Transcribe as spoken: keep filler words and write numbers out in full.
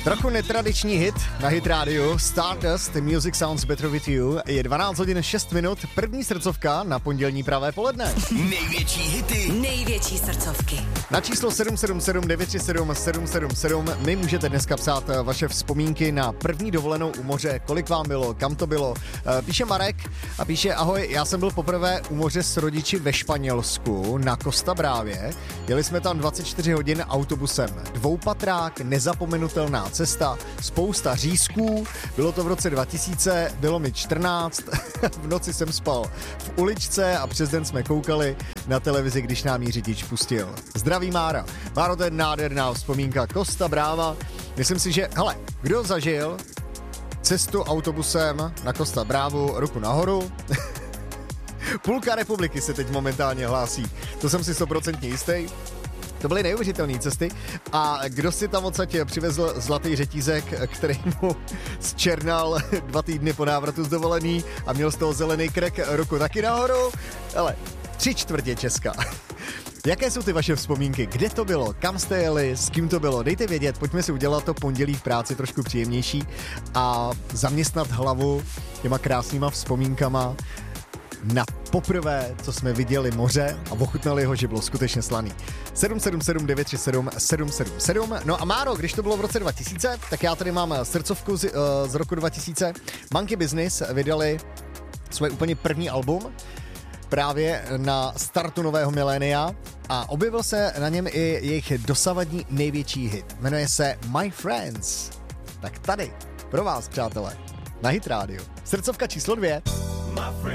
Trochu netradiční hit na Hit Radio Stardust, Music Sounds Better With You. Je dvanáct hodin šest minut, první srdcovka na pondělní pravé poledne. Největší hity, největší srdcovky. Na číslo sedm sedm sedm devět tři sedm sedm sedm sedm mi můžete dneska psát vaše vzpomínky na první dovolenou u moře, kolik vám bylo, kam to bylo. Píše Marek a píše: ahoj, já jsem byl poprvé u moře s rodiči ve Španělsku na Costa Bravě. Jeli jsme tam dvacet čtyři hodin autobusem. Dvoupatrák, nezapomenutelná cesta, spousta řízků. Bylo to v roce dva tisíce, bylo mi čtrnáct, v noci jsem spal v uličce a přes den jsme koukali na televizi, když nám ji řidič pustil. Zdraví Mára. Máro, to je nádherná vzpomínka. Costa Brava. Myslím si, že, hele, kdo zažil cestu autobusem na Costa Bravu, ruku nahoru. Půlka republiky se teď momentálně hlásí. To jsem si stoprocentně jistý. To byly neuvěřitelné cesty a kdo si tam odsaď přivezl zlatý řetízek, který mu zčernal dva týdny po návratu z dovolený a měl z toho zelený krek, ruku taky nahoru. Ale tři čtvrtě Česka. Jaké jsou ty vaše vzpomínky? Kde to bylo? Kam jste jeli? S kým to bylo? Dejte vědět, pojďme si udělat to pondělí v práci trošku příjemnější a zaměstnat hlavu těma krásnýma vzpomínkama na poprvé, co jsme viděli moře a ochutnali ho, že bylo skutečně slaný. sedm sedm sedm devět tři sedm sedm sedm sedm. No a Máro, když to bylo v roce dva tisíce, tak já tady mám srdcovku z, uh, z roku dva tisíce. Monkey Business vydali svoje úplně první album právě na startu nového milénia a objevil se na něm i jejich dosavadní největší hit. Jmenuje se My Friends. Tak tady, pro vás, přátelé, na Hit Radio. Srdcovka číslo dvě.